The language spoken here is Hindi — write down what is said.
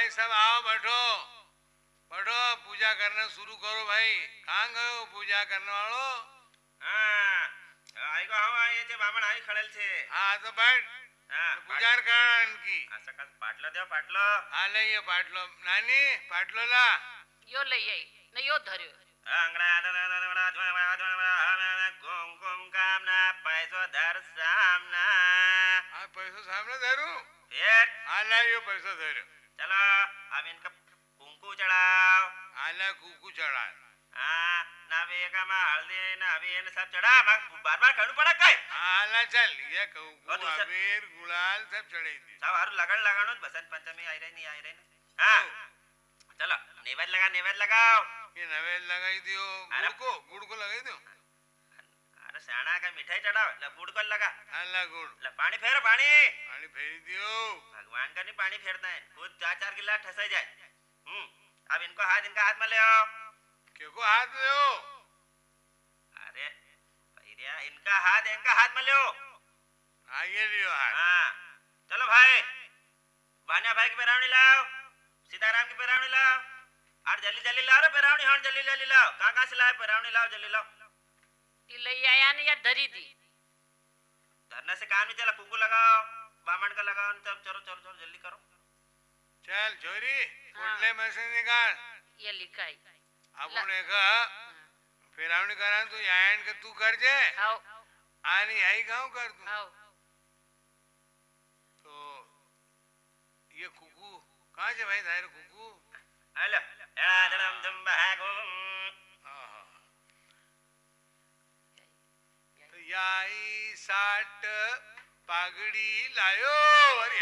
भाई सब आओ बैठो बैठो पूजा करना शुरू करो भाई। कहाँ गए हो पूजा करने वालों? हाँ आई को हम आई छे बामण आई खड़ेल छे। हाँ तो बैठ हाँ पूजा करा इनकी। सकाळ पाटलो देव पाटलो। हाँ लइए पाटलो नानी पाटलो ला यो લઈ आई ને यो ધર્યો कुमकुम कामना पैसो धर सामना। हाँ पैसो सामने धरू फिर हाँ लाइयो पैसो धरो। चलो अब इनका कुंकू चढ़ाओ। हाँ ला कुकू चढ़ा हाँ नवेगा में हल्दी नवीन सब चढ़ा बार बार करना पड़ा काय। हाँ ला चल ये कुकू और दूसरा- अबीर गुलाल सब चढ़े दी। सब हर लगन लगानो बसंत पंचमी आई रही नहीं आई रही ना। हाँ चलो नैवेद्य लगाओ। ये नवेद लगाई दियो अरे- गुड़ को लगाई दो। अरे साना का मिठाई चढ़ाओ ले गुड़ को लगा। हाँ ला गुड़ ले पानी फेरो पानी। पानी फेरी दियो। भगवान का नहीं पानी फेरता है खुद 4-4 गिलास ठसा जाए। अब इनको हाथ इनका हाथ में ले आओ। क्यों को हाथ ले हो? अरे भैया इनका हाथ में ले आओ। हाँ ये लियो हाथ। हाँ चलो भाई बान्या भाई की पेरावनी लाओ सीताराम की पेरावनी लाओ और जल्दी जल्दी लाओ रे पेरावनी हाँ जल्दी जल्दी लाओ। कहाँ से लाए पेरावनी लाओ जल्दी लाओ। ઈ લઈ આયા ને યા ધરી દી धरने से काम नहीं चला कुकू लगाओ बामण का लगाओ तब चलो चलो चलो जल्दी करो। चल छोरी हाँ। पोटले में से निकाल। ये लिखाई अपन का फिरावनी करा तू यायन के तू कर जे हाउ आनी आई गाँव कर तू। हाउ तो ये कुकू कहाँ से भाई थारे कुकू? हेलो एड़ादड़म तुम बहागुम। आहा। तो याई साट पागड़ी लायो और